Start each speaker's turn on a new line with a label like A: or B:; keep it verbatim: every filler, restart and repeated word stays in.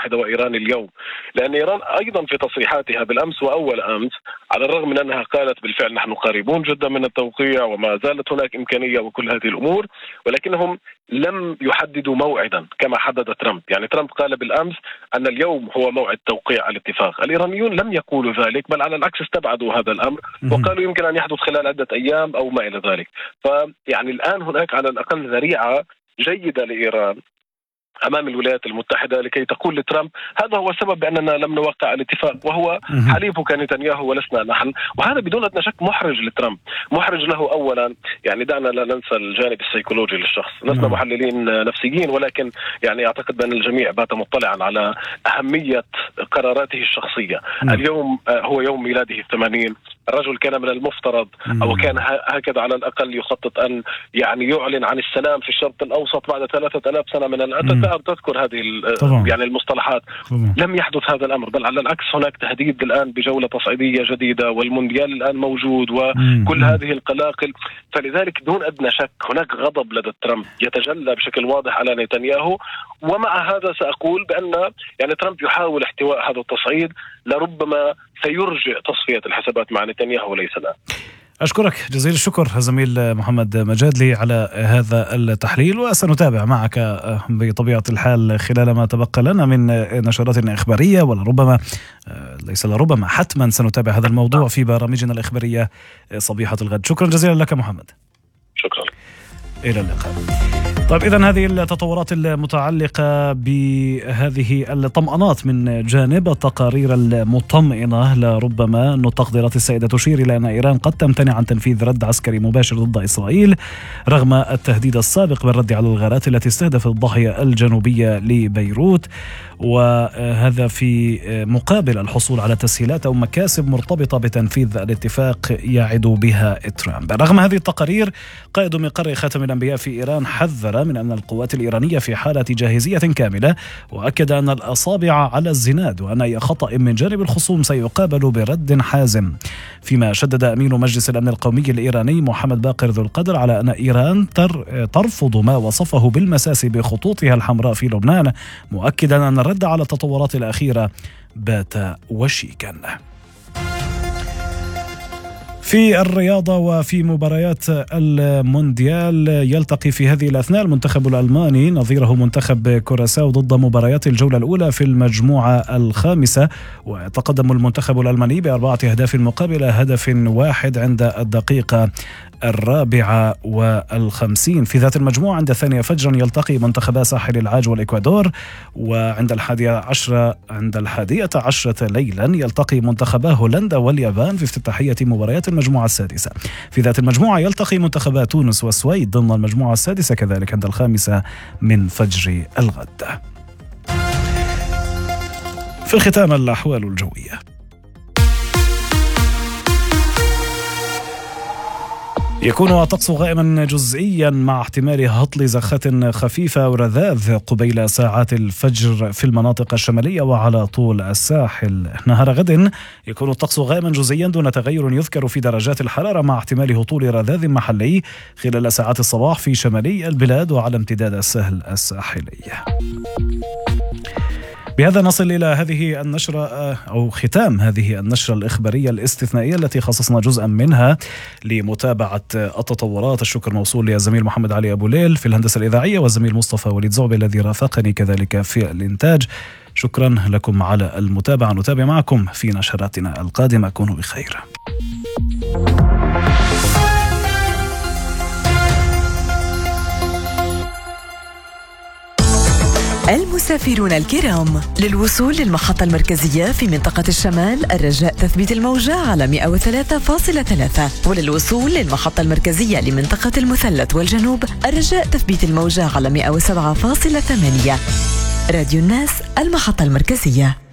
A: المتحدة وإيران اليوم، لأن إيران أيضا في تصريحاتها بالأمس وأول أمس على الرغم من أنها قالت بالفعل نحن قريبون جدا من التوقيع وما زالت هناك إمكانية وكل هذه الأمور، ولكنهم لم يحددوا موعدا كما حدد ترامب. يعني ترامب قال بالأمس أن اليوم هو موعد توقيع الاتفاق، الإيرانيون لم يقولوا ذلك، بل على العكس استبعدوا هذا الأمر وقالوا يمكن أن يحدث خلال عدة أيام أو ما إلى ذلك. فيعني الآن هناك على الأقل ذريعة جيدة لإيران أمام الولايات المتحدة لكي تقول لترامب هذا هو السبب بأننا لم نوقع الاتفاق وهو حليفك نتنياهو ولسنا نحن. وهذا بدون أدنى شك محرج لترامب، محرج له أولا. يعني دعنا لا ننسى الجانب السيكولوجي للشخص، لسنا محللين نفسيين، ولكن يعني أعتقد بأن الجميع بات مطلعا على أهمية قراراته الشخصية. اليوم هو يوم ميلاده الثمانين، الرجل كان من المفترض أو كان هكذا على الأقل يخطط أن يعني يعلن عن السلام في الشرق الأوسط بعد ثلاثة آلاف سنة من الأتى. تذكر هذه يعني المصطلحات. طبعا. لم يحدث هذا الأمر، بل على العكس هناك تهديد الآن بجولة تصعيدية جديدة، والمونديال الآن موجود وكل هذه القلاقل. فلذلك دون أدنى شك هناك غضب لدى ترامب يتجلى بشكل واضح على نتنياهو. ومع هذا سأقول بأن يعني ترامب يحاول احتواء هذا التصعيد، لربما سيرجع تصفية الحسابات مع نتنياهو وليس الآن.
B: أشكرك جزيل الشكر زميل محمد مجادلي على هذا التحليل، وسنتابع معك بطبيعة الحال خلال ما تبقى لنا من نشرات إخبارية، ولربما ليس لربما حتما سنتابع هذا الموضوع في برامجنا الإخبارية صبيحة الغد. شكرا جزيلا لك محمد.
A: شكرا،
B: إلى اللقاء. طيب إذن هذه التطورات المتعلقة بهذه الطمأنات من جانب التقارير المطمئنة لربما أن التقديرات السائدة تشير إلى أن إيران قد تمتنع عن تنفيذ رد عسكري مباشر ضد إسرائيل رغم التهديد السابق بالرد على الغارات التي استهدفت الضاحية الجنوبية لبيروت، وهذا في مقابل الحصول على تسهيلات أو مكاسب مرتبطة بتنفيذ الاتفاق يعد بها ترامب. رغم هذه التقارير، قائد مقر خاتم الأنبياء في إيران حذر من أن القوات الإيرانية في حالة جاهزية كاملة، وأكد أن الأصابع على الزناد وأن أي خطأ من جانب الخصوم سيقابل برد حازم. فيما شدد أمين مجلس الأمن القومي الإيراني محمد باقر ذو القدر على أن إيران ترفض ما وصفه بالمساس بخطوطها الحمراء في لبنان، مؤكدا أن الرد على التطورات الأخيرة بات وشيكا. في الرياضة وفي مباريات المونديال، يلتقي في هذه الأثناء المنتخب الألماني نظيره منتخب كوراساو ضد مباريات الجولة الأولى في المجموعة الخامسة، ويتقدم المنتخب الألماني بأربعة أهداف مقابل هدف واحد عند الدقيقة الرابعة والخمسين. في ذات المجموعة عند الثانية فجرا يلتقي منتخبا ساحل العاج والإكوادور، وعند الحادية عشرة عند الحادية عشرة ليلا يلتقي منتخبا هولندا واليابان في افتتاحية مباريات المجموعة السادسة. في ذات المجموعة يلتقي منتخبا تونس والسويد ضمن المجموعة السادسة كذلك عند الخامسة من فجر الغد. في الختام الأحوال الجوية. يكون الطقس غائما جزئيا مع احتمال هطل زخات خفيفة ورذاذ قبيل ساعات الفجر في المناطق الشمالية وعلى طول الساحل. نهار غد يكون الطقس غائما جزئيا دون تغير يذكر في درجات الحرارة مع احتمال هطول رذاذ محلي خلال ساعات الصباح في شمالي البلاد وعلى امتداد السهل الساحلي. بهذا نصل إلى هذه النشرة أو ختام هذه النشرة الإخبارية الاستثنائية التي خصصنا جزءا منها لمتابعة التطورات. الشكر موصول للزميل محمد علي أبو ليل في الهندسة الإذاعية والزميل مصطفى وليد زعبي الذي رافقني كذلك في الإنتاج. شكرا لكم على المتابعة، نتابع معكم في نشراتنا القادمة. كونوا بخير.
C: المسافرون الكرام، للوصول للمحطة المركزية في منطقة الشمال الرجاء تثبيت الموجة على مئة وثلاثة فاصلة ثلاثة، وللوصول للمحطة المركزية لمنطقة المثلث والجنوب الرجاء تثبيت الموجة على مئة وسبعة فاصلة ثمانية. راديو الناس، المحطة المركزية.